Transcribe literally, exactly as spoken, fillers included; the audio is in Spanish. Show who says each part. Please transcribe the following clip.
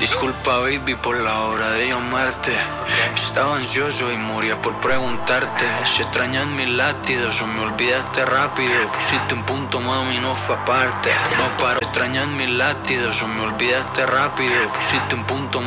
Speaker 1: Disculpa, baby, por la hora de llamarte. Estaba ansioso y moría por preguntarte si extrañas mis latidos o me olvidaste rápido. Pusiste un punto, mami, no fue aparte. No paro, extrañas mis latidos o me olvidaste rápido. Pusiste un punto, mami.